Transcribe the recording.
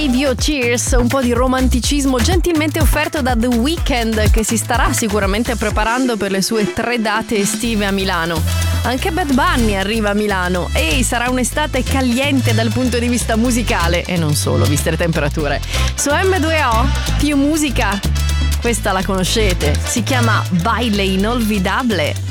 Save Your Tears, un po' di romanticismo gentilmente offerto da The Weeknd, che si starà sicuramente preparando per le sue 3 date estive a Milano. Anche Bad Bunny arriva a Milano e sarà un'estate caliente dal punto di vista musicale e non solo, viste le temperature. Su M2O più musica, questa la conoscete, si chiama Baile Inolvidable.